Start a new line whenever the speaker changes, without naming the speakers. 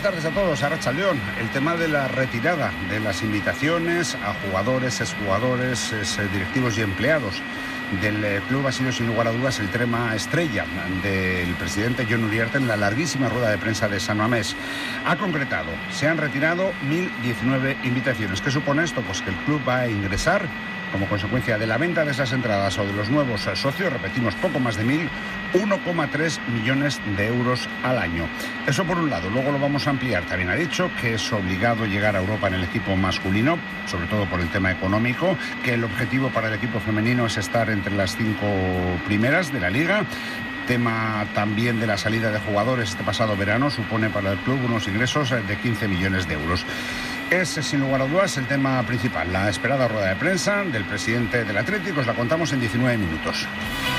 tardes a todos. Arratsaldeon. El tema de la retirada de las invitaciones a jugadores, exjugadores, directivos y empleados del club ha sido sin lugar a dudas el tema estrella del presidente Jon Uriarte en la larguísima rueda de prensa de San Mamés. Ha concretado, se han retirado 1.019 invitaciones. ¿Qué supone esto? Pues que el club va a ingresar, como consecuencia de la venta de esas entradas o de los nuevos socios, repetimos, poco más de 1,3 millones de euros al año. Eso por un lado. Luego lo vamos a ampliar. También ha dicho que es obligado llegar a Europa en el equipo masculino, sobre todo por el tema económico, que el objetivo para el equipo femenino es estar entre las 5 primeras de la liga. Tema también de la salida de jugadores este pasado verano supone para el club unos ingresos de 15 millones de euros. Es, sin lugar a dudas, el tema principal. La esperada rueda de prensa del presidente del Atlético, os la contamos en 19 minutos.